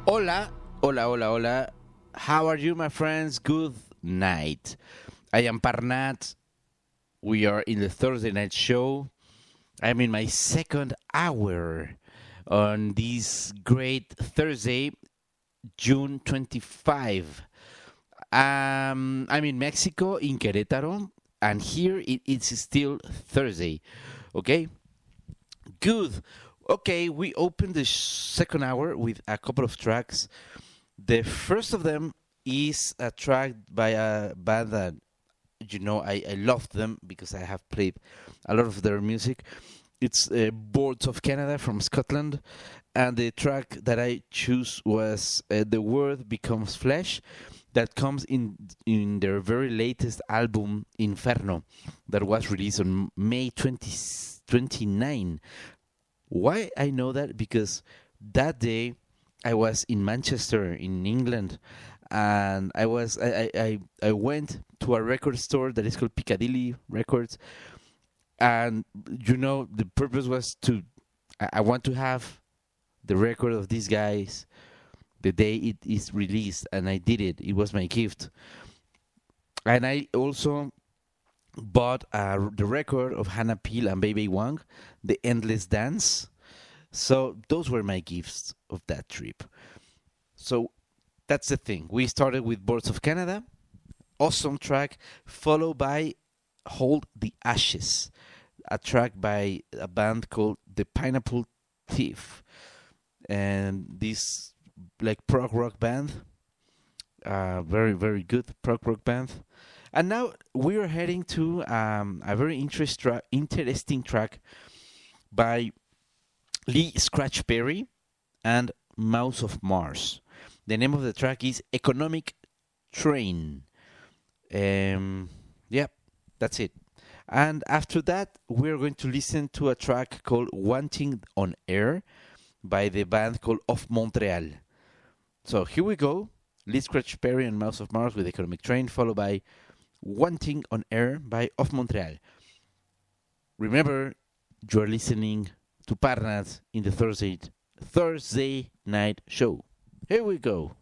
Hola, hola, hola, hola. How are you, my friends? Good night. I am Parnat. We are in the Thursday night show. I'm in my second hour on this great Thursday, June 25. I'm in Mexico, in Querétaro, and here it's still Thursday. Okay? Good. Okay, we opened the second hour with a couple of tracks. The first of them is a track by a band that I loved them because I have played a lot of their music. It's Boards of Canada from Scotland, and the track that I choose was "The Word Becomes Flesh," that comes in their very latest album Inferno, that was released on May 29. Why I know that? Because that day I was in Manchester, in England, and I went to a record store that is called Piccadilly Records, and the purpose was I want to have the record of these guys the day it is released, and I did it. It was my gift, and I also bought the record of Hannah Peel and Baby Wang, The Endless Dance. So those were my gifts of that trip. So that's the thing. We started with Boards of Canada, awesome track, followed by Hold the Ashes, a track by a band called The Pineapple Thief. And this like prog rock band, very, very good prog rock band. And now we're heading to a very interesting track by Lee Scratch Perry and Mouse of Mars. The name of the track is Economic Train. Yeah, that's it. And after that, we're going to listen to a track called Wanting on Air by the band called Off Montreal. So here we go. Lee Scratch Perry and Mouse of Mars with Economic Train, followed by Wanting on Air by Off Montreal. Remember, you're listening to Parnas in the Thursday night show. Here we go.